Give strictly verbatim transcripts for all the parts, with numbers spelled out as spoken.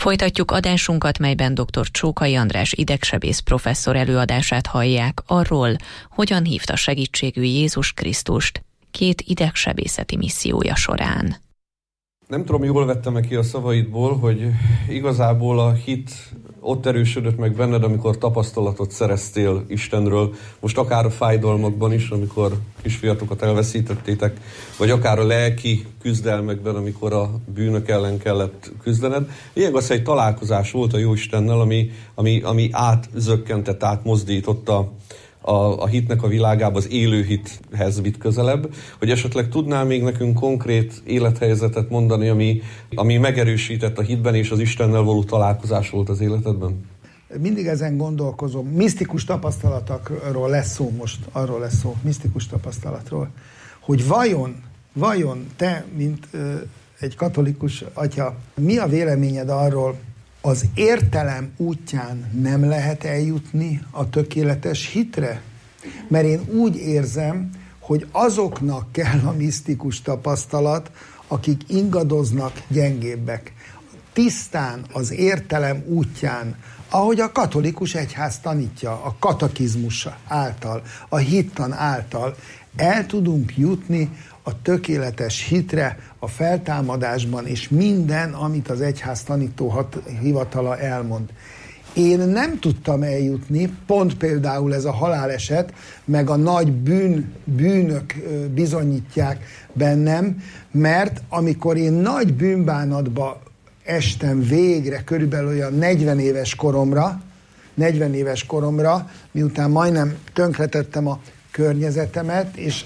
Folytatjuk adásunkat, melyben dr. Csókai András idegsebész professzor előadását hallják arról, hogyan hívta segítségül Jézus Krisztust két idegsebészeti missziója során. Nem tudom, jól vettem-e ki a szavaidból, hogy igazából a hit ott erősödött meg benned, amikor tapasztalatot szereztél Istenről, most akár a fájdalmakban is, amikor kisfiatokat elveszítettétek, vagy akár a lelki küzdelmekben, amikor a bűnök ellen kellett küzdened. Ilyen az egy találkozás volt a Jóistennel, ami, ami, ami átzökkentett, átmozdította a, a hitnek a világába, az élő hithez vitt közelebb, hogy esetleg tudnál még nekünk konkrét élethelyzetet mondani, ami, ami megerősített a hitben, és az Istennel való találkozás volt az életedben? Mindig ezen gondolkozom. Misztikus tapasztalatokról lesz szó most, arról lesz szó, misztikus tapasztalatról, hogy vajon, vajon te, mint ö, egy katolikus atya, mi a véleményed arról, az értelem útján nem lehet eljutni a tökéletes hitre? Mert én úgy érzem, hogy azoknak kell a misztikus tapasztalat, akik ingadoznak, gyengébbek. Tisztán az értelem útján, ahogy a katolikus egyház tanítja, a katekizmus által, a hittan által, el tudunk jutni a tökéletes hitre, a feltámadásban, és minden, amit az egyház tanító hat, hivatala elmond. Én nem tudtam eljutni, pont például ez a haláleset, meg a nagy bűn, bűnök bizonyítják bennem, mert amikor én nagy bűnbánatba estem végre, körülbelül olyan negyven éves koromra, negyven éves koromra, miután majdnem tönkretettem a környezetemet, és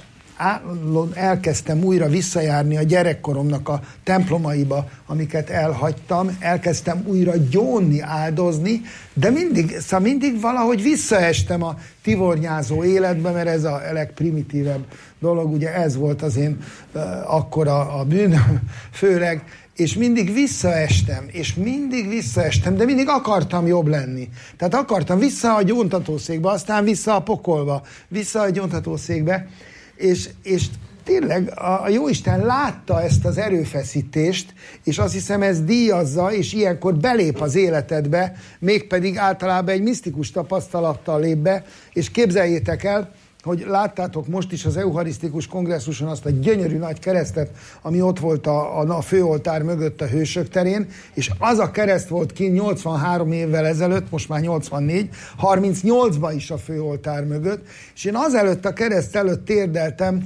elkezdtem újra visszajárni a gyerekkoromnak a templomaiba, amiket elhagytam, elkezdtem újra gyónni, áldozni, de mindig, szóval mindig valahogy visszaestem a tivornyázó életbe, mert ez a legprimitívebb dolog, ugye ez volt az én uh, akkor a, a bűnöm főleg, és mindig visszaestem, és mindig visszaestem, de mindig akartam jobb lenni. Tehát akartam vissza a gyóntatószékbe, aztán vissza a pokolba, vissza a gyóntatószékbe, És, és tényleg a, a Jóisten látta ezt az erőfeszítést, és azt hiszem ez díjazza, és ilyenkor belép az életedbe, mégpedig általában egy misztikus tapasztalattal lép be, és képzeljétek el, hogy láttátok most is az eucharisztikus kongresszuson azt a gyönyörű nagy keresztet, ami ott volt a, a, a főoltár mögött a Hősök terén, és az a kereszt volt kint nyolcvanhárom évvel ezelőtt, most már nyolcvannégy, harmincnyolcban is a főoltár mögött, és én azelőtt a kereszt előtt térdeltem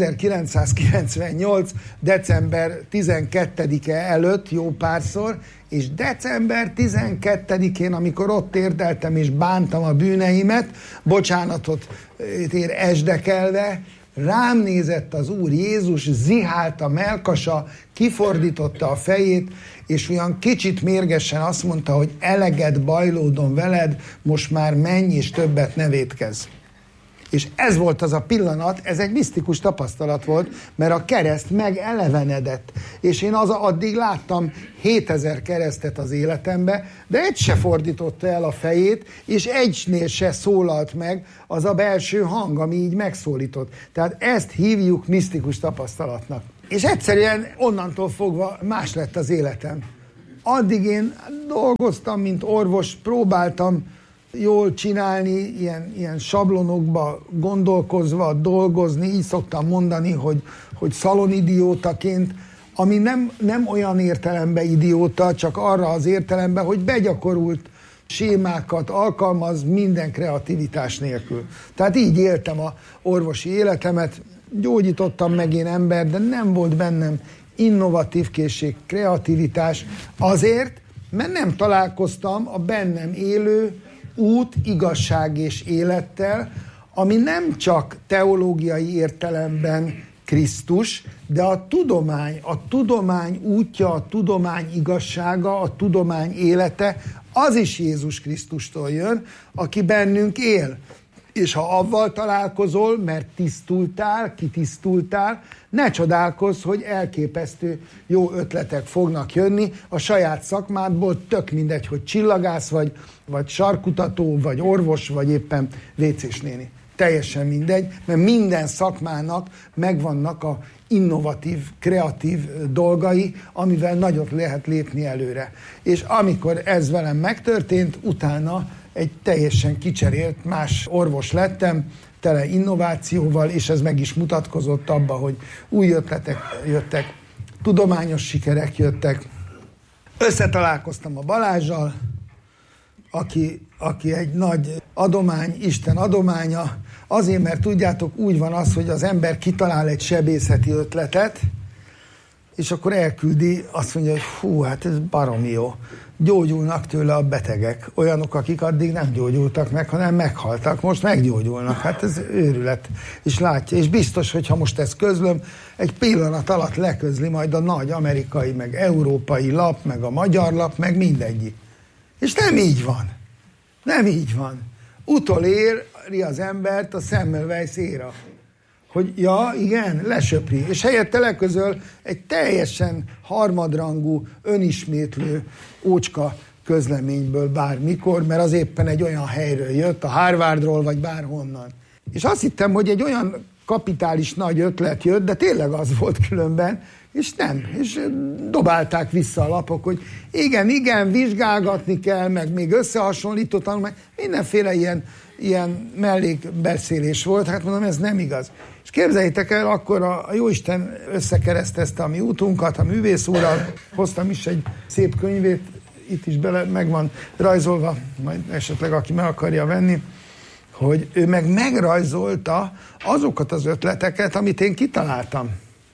ezerkilencszázkilencvennyolc. december tizenkettedike előtt jó párszor, és december tizenkettedikén, amikor ott térdeltem és bántam a bűneimet, bocsánatot ér esdekelve, rám nézett az Úr Jézus, zihált a melkasa, kifordította a fejét, és olyan kicsit mérgesen azt mondta, hogy eleget bajlódom veled, most már menj és többet ne vétkezz. És ez volt az a pillanat, ez egy misztikus tapasztalat volt, mert a kereszt megelevenedett. És én az addig láttam hétezer keresztet az életembe, de egy se fordította el a fejét, és egynél se szólalt meg az a belső hang, ami így megszólított. Tehát ezt hívjuk misztikus tapasztalatnak. És egyszerűen onnantól fogva más lett az életem. Addig én dolgoztam, mint orvos, próbáltam jól csinálni, ilyen, ilyen sablonokba gondolkozva, dolgozni, így szoktam mondani, hogy, hogy szalonidiótaként, ami nem, nem olyan értelemben idióta, csak arra az értelemben, hogy begyakorult sémákat alkalmaz minden kreativitás nélkül. Tehát így éltem a orvosi életemet, gyógyítottam meg én ember, de nem volt bennem innovatív készség, kreativitás, azért, mert nem találkoztam a bennem élő út, igazság és élettel, ami nem csak teológiai értelemben Krisztus, de a tudomány, a tudomány útja, a tudomány igazsága, a tudomány élete, az is Jézus Krisztustól jön, aki bennünk él. És ha avval találkozol, mert tisztultál, kitisztultál, ne csodálkozz, hogy elképesztő jó ötletek fognak jönni a saját szakmádból, tök mindegy, hogy csillagász vagy, vagy sarkutató, vagy orvos, vagy éppen vécés néni. teljesen mindegy, mert minden szakmának megvannak a innovatív, kreatív dolgai, amivel nagyot lehet lépni előre. És amikor ez velem megtörtént, utána egy teljesen kicserélt más orvos lettem, tele innovációval, és ez meg is mutatkozott abba, hogy új ötletek jöttek, tudományos sikerek jöttek. Összetalálkoztam a Balázsal, aki, aki egy nagy adomány, Isten adománya, azért, mert tudjátok, úgy van az, hogy az ember kitalál egy sebészeti ötletet, és akkor elküldi, azt mondja, hogy hú, hát ez baromi jó. Gyógyulnak tőle a betegek. Olyanok, akik addig nem gyógyultak meg, hanem meghaltak. Most meggyógyulnak. Hát ez őrület. És látja. És biztos, hogy ha most ezt közlöm, egy pillanat alatt leközli majd a nagy amerikai, meg európai lap, meg a magyar lap, meg mindegyik. És nem így van. Nem így van. Utoléri az embert a Semmelweis éra. Hogy ja, igen, lesöpri. És helyette leközöl egy teljesen harmadrangú, önismétlő ócska közleményből bármikor, mert az éppen egy olyan helyről jött, a Harvardról, vagy bárhonnan. És azt hittem, hogy egy olyan kapitális nagy ötlet jött, de tényleg az volt különben, és nem. És dobálták vissza a lapok, hogy igen, igen, vizsgálgatni kell, meg még összehasonlítottam, meg mindenféle ilyen, ilyen mellékbeszélés volt. Hát mondom, ez nem igaz. És képzeljétek el, akkor a, a Jóisten összekeresztezte a mi útunkat, a művész úrral, hoztam is egy szép könyvét, itt is bele meg van rajzolva, majd esetleg aki meg akarja venni, hogy ő meg megrajzolta azokat az ötleteket, amit én kitaláltam.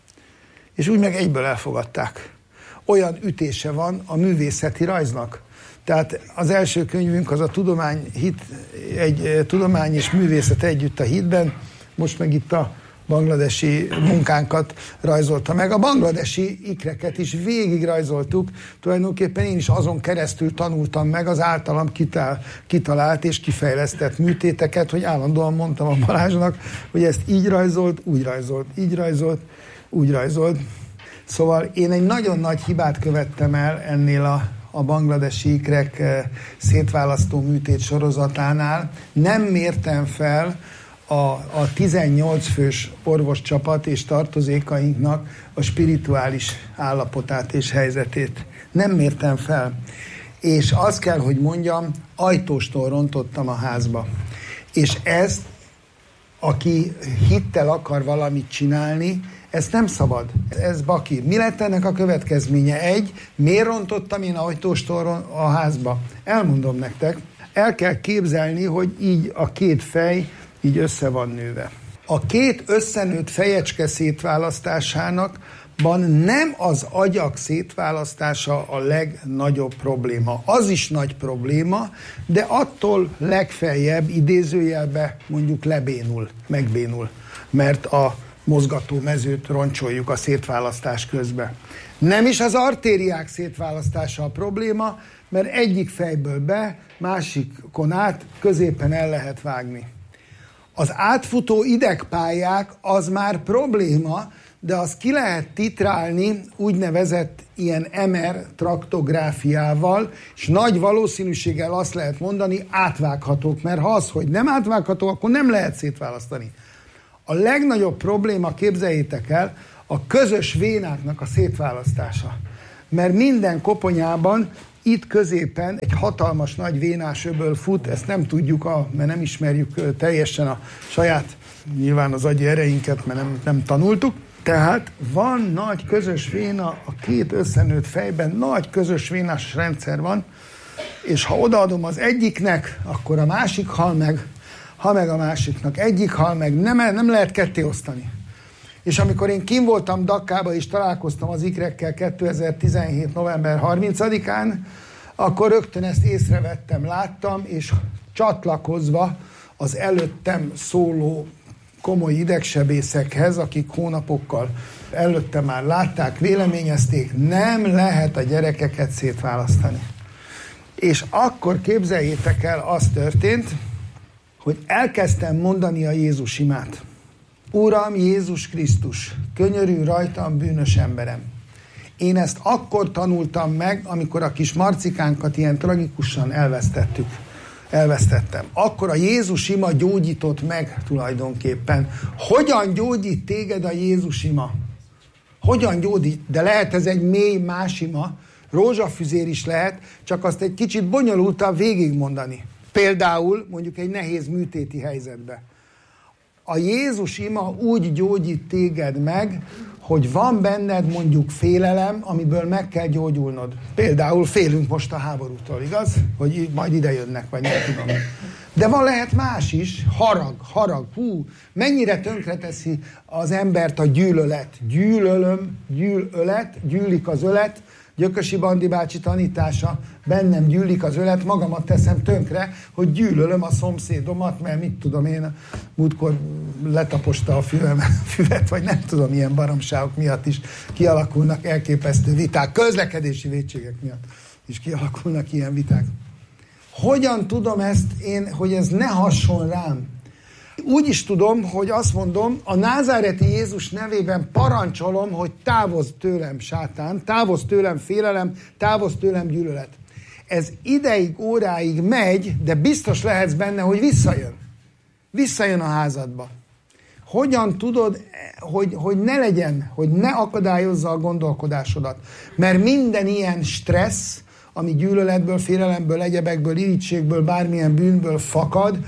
És úgy meg egyből elfogadták. Olyan ütése van a művészeti rajznak. Tehát az első könyvünk az a tudomány, hit, egy tudomány és művészet együtt a hitben, most meg itt a bangladesi munkánkat rajzolta meg. A bangladesi ikreket is végig rajzoltuk, tulajdonképpen én is azon keresztül tanultam meg az általam kitál, kitalált és kifejlesztett műtéteket, hogy állandóan mondtam a Balázsnak, hogy ezt így rajzolt, úgy rajzolt, így rajzolt, úgy rajzolt. Szóval én egy nagyon nagy hibát követtem el ennél a, a bangladesi ikrek szétválasztó műtét sorozatánál. Nem mértem fel a, a tizennyolc fős orvoscsapat és tartozékainknak a spirituális állapotát és helyzetét. Nem mértem fel. És azt kell, hogy mondjam, ajtóstól rontottam a házba. És ezt, aki hittel akar valamit csinálni, ezt nem szabad. Ez baki. Mi lett ennek a következménye? Egy, miért rontottam én ajtóstól a házba? Elmondom nektek. El kell képzelni, hogy így a két fej így össze van nőve. A két összenőtt fejecske szétválasztásának nem az agyak szétválasztása a legnagyobb probléma. Az is nagy probléma, de attól legfeljebb idézőjelbe mondjuk lebénul, megbénul, mert a mozgató mezőt roncsoljuk a szétválasztás közben. Nem is az artériák szétválasztása a probléma, mert egyik fejből be, másikon át, középen el lehet vágni. Az átfutó idegpályák az már probléma, de azt ki lehet titrálni úgynevezett ilyen em er traktográfiával, és nagy valószínűséggel azt lehet mondani, átvághatók, mert ha az, hogy nem átvágható, akkor nem lehet szétválasztani. A legnagyobb probléma, képzeljétek el, a közös vénáknak a szétválasztása. Mert minden koponyában itt középen egy hatalmas nagy vénás öböl fut, ezt nem tudjuk, a, mert nem ismerjük teljesen a saját, nyilván az agyi ereinket, mert nem, nem tanultuk. Tehát van nagy közös véna, a két összenőtt fejben nagy közös vénás rendszer van, és ha odaadom az egyiknek, akkor a másik hal meg, ha meg a másiknak egyik hal meg, nem, nem lehet ketté osztani. És amikor én kim voltam Dakkába és találkoztam az ikrekkel kétezer-tizenhét november harmincadikán, akkor rögtön ezt észrevettem, láttam, és csatlakozva az előttem szóló komoly idegsebészekhez, akik hónapokkal előtte már látták, véleményezték, nem lehet a gyerekeket szétválasztani. És akkor képzeljétek el, az történt, hogy elkezdtem mondani a Jézus imát. Uram Jézus Krisztus, könyörülj rajtam, bűnös emberem. Én ezt akkor tanultam meg, amikor a kis Marcikánkat ilyen tragikusan elvesztettük. elvesztettem. Akkor a Jézus ima gyógyított meg tulajdonképpen. Hogyan gyógyít téged a Jézus ima? Hogyan gyógyít? De lehet ez egy mély más ima, rózsafüzér is lehet, csak azt egy kicsit bonyolultabb végigmondani. Például mondjuk egy nehéz műtéti helyzetbe. A Jézus ima úgy gyógyít téged meg, hogy van benned mondjuk félelem, amiből meg kell gyógyulnod. Például félünk most a háborútól, igaz? Hogy majd ide jönnek, vagy nem tudom. De van lehet más is, harag, harag, hú, mennyire tönkreteszi az embert a gyűlölet. Gyűlölöm, gyűlölet, gyűlik az ölet, Gyökösi Bandi bácsi tanítása, bennem gyűlik az ölet, magamat teszem tönkre, hogy gyűlölöm a szomszédomat, mert mit tudom én, múltkor letaposta a füvem, füvet, vagy nem tudom, ilyen baromságok miatt is kialakulnak elképesztő viták, közlekedési vétségek miatt is kialakulnak ilyen viták. Hogyan tudom ezt én, hogy ez ne hasson rám? Úgy is tudom, hogy azt mondom, a názáreti Jézus nevében parancsolom, hogy távozz tőlem sátán, távozz tőlem félelem, távozz tőlem gyűlölet. Ez ideig, óráig megy, de biztos lehetsz benne, hogy visszajön. Visszajön a házadba. Hogyan tudod, hogy, hogy ne legyen, hogy ne akadályozza a gondolkodásodat? Mert minden ilyen stressz, ami gyűlöletből, félelemből, egyebekből, irítségből, bármilyen bűnből fakad,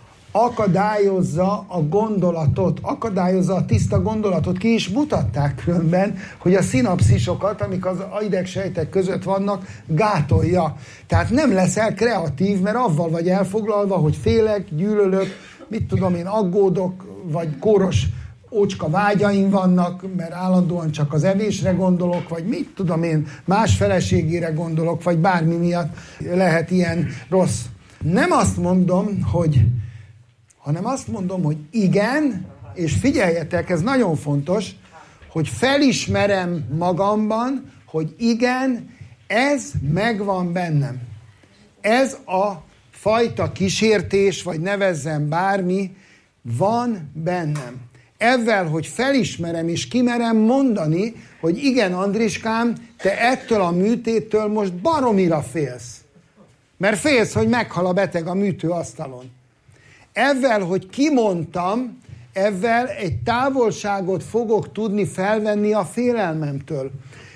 akadályozza a gondolatot, akadályozza a tiszta gondolatot. Ki is mutatták különben, hogy a szinapszisokat, amik az idegsejtek között vannak, gátolja. Tehát nem leszel kreatív, mert avval vagy elfoglalva, hogy félek, gyűlölök, mit tudom én, aggódok, vagy kóros ócska vágyaim vannak, mert állandóan csak az evésre gondolok, vagy mit tudom én, más feleségére gondolok, vagy bármi miatt lehet ilyen rossz. Nem azt mondom, hogy hanem azt mondom, hogy igen, és figyeljetek, ez nagyon fontos, hogy felismerem magamban, hogy igen, ez megvan bennem. Ez a fajta kísértés, vagy nevezzem bármi, van bennem. Ezzel, hogy felismerem és kimerem mondani, hogy igen, Andriskám, te ettől a műtéttől most baromira félsz. Mert félsz, hogy meghal a beteg a műtőasztalon. Ezzel, hogy kimondtam, ezzel egy távolságot fogok tudni felvenni a félelmemtől.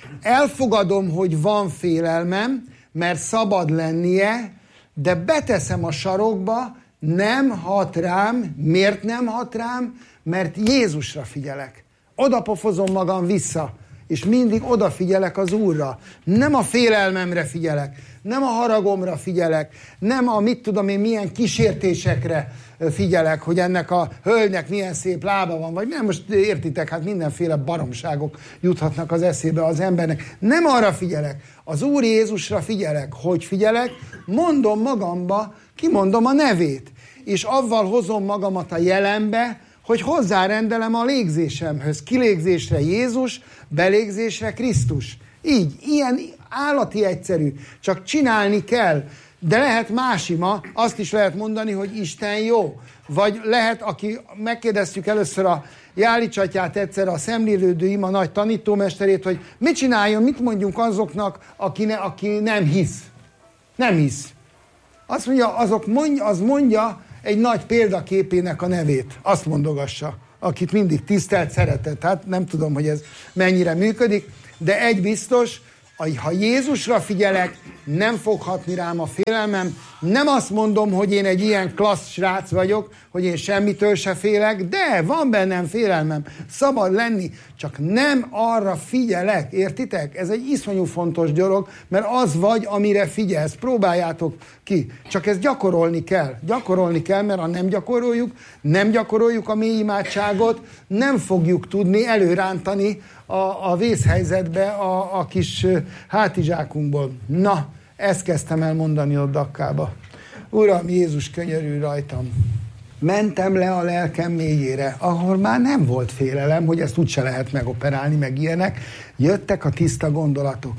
Elfogadom, hogy van félelmem, mert szabad lennie, de beteszem a sarokba, nem hat rám. Miért nem hat rám? Mert Jézusra figyelek. Odapofozom magam vissza, és mindig odafigyelek az Úrra. Nem a félelmemre figyelek, nem a haragomra figyelek, nem a mit tudom én milyen kísértésekre figyelek, hogy ennek a hölgynek milyen szép lába van, vagy nem, most értitek, hát mindenféle baromságok juthatnak az eszébe az embernek. Nem arra figyelek, az Úr Jézusra figyelek. Hogy figyelek? Mondom magamba, kimondom a nevét, és avval hozom magamat a jelenbe, hogy hozzárendelem a légzésemhöz. Kilégzésre Jézus, belégzésre Krisztus. Így, ilyen állati egyszerű, csak csinálni kell. De lehet más ima, azt is lehet mondani, hogy Isten jó. Vagy lehet, aki megkérdeztük először a Jálics atyát egyszer, a szemlélődő ima nagy tanítómesterét, hogy mit csináljon, mit mondjunk azoknak, aki, ne, aki nem hisz. Nem hisz. Azt mondja, azok mondja, az mondja egy nagy példaképének a nevét. Azt mondogassa, akit mindig tisztelt, szeretett. Hát nem tudom, hogy ez mennyire működik, de egy biztos, ha Jézusra figyelek, nem fog hatni rám a félelmem. Nem azt mondom, hogy én egy ilyen klassz srác vagyok, hogy én semmitől se félek, de van bennem félelmem, szabad lenni, csak nem arra figyelek, értitek? Ez egy iszonyú fontos dolog, mert az vagy, amire figyelsz. Próbáljátok ki. Csak ezt gyakorolni kell. Gyakorolni kell, mert ha nem gyakoroljuk, nem gyakoroljuk a mély imádságot, nem fogjuk tudni előrántani a, a vészhelyzetbe a, a kis hátizsákunkból. Na, ezt kezdtem el mondani ott Dakkába. Uram, Jézus, könyörülj rajtam. Mentem le a lelkem mélyére, ahol már nem volt félelem, hogy ezt úgyse lehet megoperálni, meg ilyenek. Jöttek a tiszta gondolatok.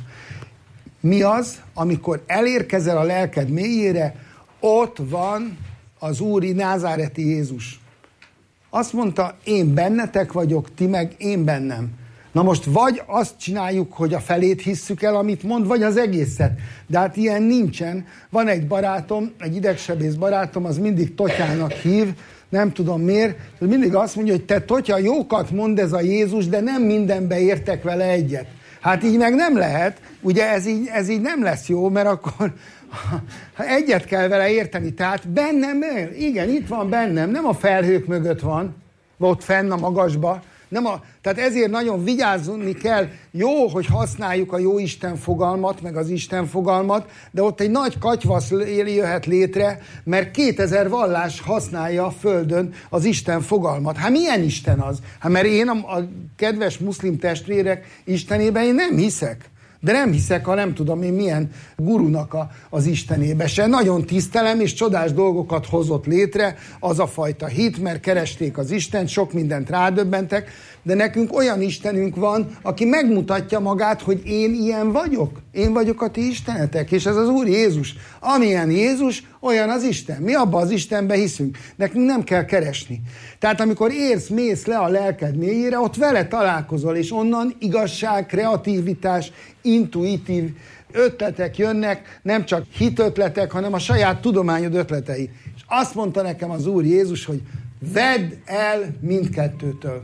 Mi az, amikor elérkezel a lelked mélyére, ott van az úri názáreti Jézus. Azt mondta, én bennetek vagyok, ti meg én bennem. Na most vagy azt csináljuk, hogy a felét hisszük el, amit mond, vagy az egészet. De hát ilyen nincsen. Van egy barátom, egy idegsebész barátom, az mindig Totyának hív, nem tudom miért, mindig azt mondja, hogy te Totya, jókat mond ez a Jézus, de nem mindenbe értek vele egyet. Hát így meg nem lehet, ugye ez így, ez így nem lesz jó, mert akkor ha egyet kell vele érteni, tehát bennem, igen, itt van bennem, nem a felhők mögött van, ott fenn a magasba, nem a, tehát ezért nagyon vigyázni kell, jó, hogy használjuk a Jóisten fogalmat, meg az Isten fogalmat, de ott egy nagy katyvasz jöhet létre, mert kétezer vallás használja a Földön az Isten fogalmat. Hát milyen Isten az? Hát mert én a, a kedves muszlim testvérek Istenében én nem hiszek. De nem hiszek, ha nem tudom én milyen gurunak a, az Istenébe se. Nagyon tisztelem, és csodás dolgokat hozott létre az a fajta hit, mert keresték az Istent, sok mindent rádöbbentek, de nekünk olyan Istenünk van, aki megmutatja magát, hogy én ilyen vagyok. Én vagyok a ti istenetek, és ez az Úr Jézus. Amilyen Jézus, olyan az Isten. Mi abban az Istenben hiszünk. Nekünk nem kell keresni. Tehát amikor érsz, mész le a lelked mélyére, ott vele találkozol, és onnan igazság, kreativitás, intuitív ötletek jönnek, nem csak hitötletek, hanem a saját tudományod ötletei. És azt mondta nekem az Úr Jézus, hogy vedd el mindkettőtől.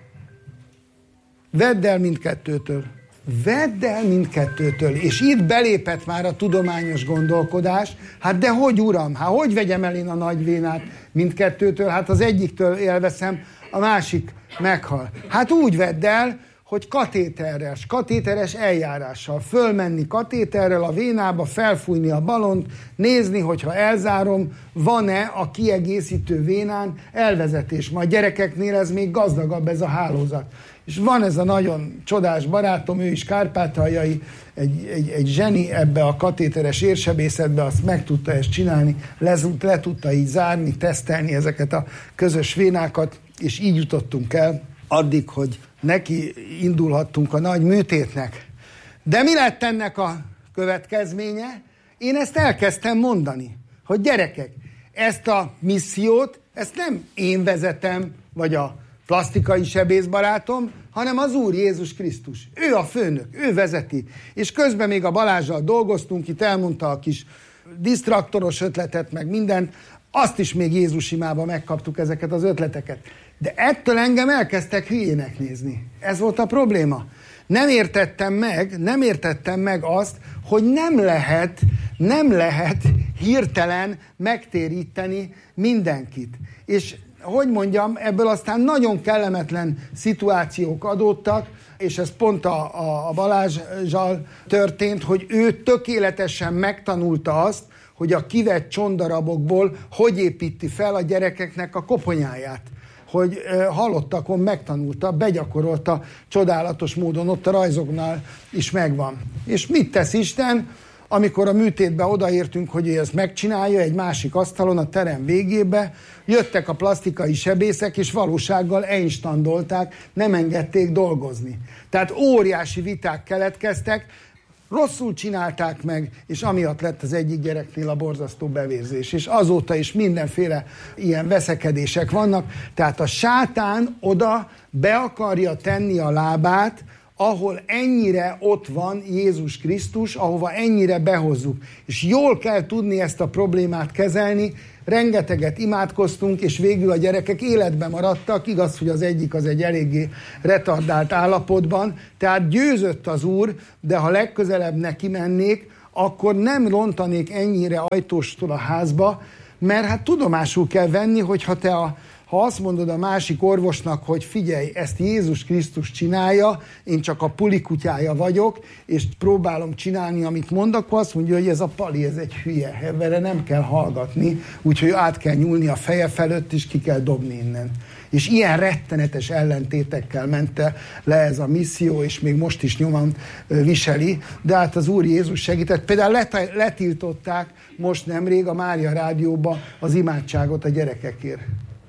Vedd el mindkettőtől. Vedd el mindkettőtől. És itt belépett már a tudományos gondolkodás. Hát de hogy, uram? Hát hogy vegyem el én a nagy vénát mindkettőtől? Hát az egyiktől élveszem, a másik meghal. Hát úgy vedd el, hogy katéteres, katéteres eljárással fölmenni katéterrel a vénába, felfújni a balont, nézni, hogyha elzárom, van-e a kiegészítő vénán elvezetés. Majd gyerekeknél ez még gazdagabb ez a hálózat. És van ez a nagyon csodás barátom, ő is kárpátaljai, egy, egy, egy zseni ebbe a katéteres érsebészetbe, azt meg tudta ezt csinálni, le, le tudta így zárni, tesztelni ezeket a közös vénákat, és így jutottunk el addig, hogy neki indulhattunk a nagy műtétnek. De mi lett ennek a következménye? Én ezt elkezdtem mondani, hogy gyerekek, ezt a missziót, ezt nem én vezetem, vagy a plastikai sebészbarátom, hanem az Úr Jézus Krisztus. Ő a főnök, ő vezeti. És közben még a Balázsral dolgoztunk, itt elmondta a kis disztraktoros ötletet, meg mindent, azt is még Jézus imába megkaptuk ezeket az ötleteket. De ettől engem elkezdtek hülyének nézni. Ez volt a probléma. Nem értettem meg, nem értettem meg azt, hogy nem lehet, nem lehet hirtelen megtéríteni mindenkit. És hogy mondjam, ebből aztán nagyon kellemetlen szituációk adódtak, és ez pont a, a, a Balázsjal történt, hogy ő tökéletesen megtanulta azt, hogy a kivett csondarabokból hogy építi fel a gyerekeknek a koponyáját. Hogy e, halottakon megtanulta, begyakorolta csodálatos módon, ott a rajzoknál is megvan. És mit tesz Isten? Amikor a műtétbe odaértünk, hogy ő ezt megcsinálja, egy másik asztalon, a terem végébe, jöttek a plastikai sebészek, és valósággal einstandolták, nem engedték dolgozni. Tehát óriási viták keletkeztek, rosszul csinálták meg, és amiatt lett az egyik gyereknél a borzasztó bevérzés. És azóta is mindenféle ilyen veszekedések vannak. Tehát a sátán oda be akarja tenni a lábát, ahol ennyire ott van Jézus Krisztus, ahova ennyire behozzuk. És jól kell tudni ezt a problémát kezelni, rengeteget imádkoztunk, és végül a gyerekek életben maradtak, igaz, hogy az egyik az egy eléggé retardált állapotban, tehát győzött az Úr, de ha legközelebb neki mennék, akkor nem rontanék ennyire ajtóstól a házba, mert hát tudomásul kell venni, hogyha te a Ha azt mondod a másik orvosnak, hogy figyelj, ezt Jézus Krisztus csinálja, én csak a pulikutyája vagyok, és próbálom csinálni, amit mond, akkor azt mondja, hogy ez a Pali, ez egy hülye, vele nem kell hallgatni, úgyhogy át kell nyúlni a feje felett, és ki kell dobni innen. És ilyen rettenetes ellentétekkel ment le ez a misszió, és még most is nyomon viseli, de hát az Úr Jézus segített. Például let- letiltották most nemrég a Mária Rádióba az imádságot a gyerekekért.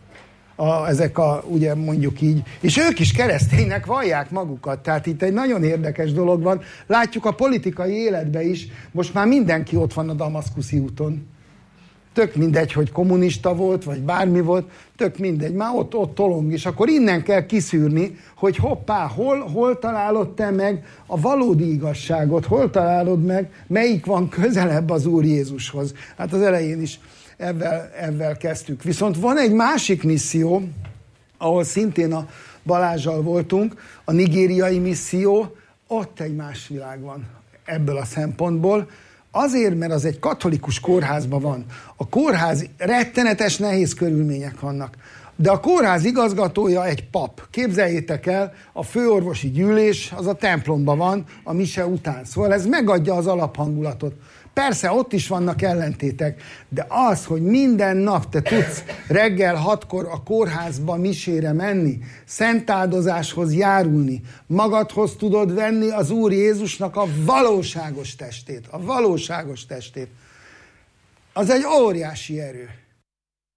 A, ezek a, ugye mondjuk így, és ők is kereszténynek vallják magukat, tehát itt egy nagyon érdekes dolog van. Látjuk a politikai életben is, most már mindenki ott van a Damaszkuszi úton. tök mindegy, hogy kommunista volt, vagy bármi volt, tök mindegy, már ott, ott tolong, és akkor innen kell kiszűrni, hogy hoppá, hol, hol találod te meg a valódi igazságot, hol találod meg, melyik van közelebb az Úr Jézushoz. Hát az elején is ebben, ebben kezdtük. Viszont van egy másik misszió, ahol szintén a Balázsal voltunk, a nigériai misszió, ott egy más világ van ebből a szempontból. Azért, mert az egy katolikus kórházban van. A kórház rettenetes nehéz körülmények vannak. De a kórház igazgatója egy pap. Képzeljétek el, a főorvosi gyűlés az a templomban van a mise után. Szóval ez megadja az alaphangulatot. Persze ott is vannak ellentétek, de az, hogy minden nap te tudsz reggel hatkor a kórházba misére menni, szentáldozáshoz járulni, magadhoz tudod venni az Úr Jézusnak a valóságos testét, a valóságos testét, az egy óriási erő.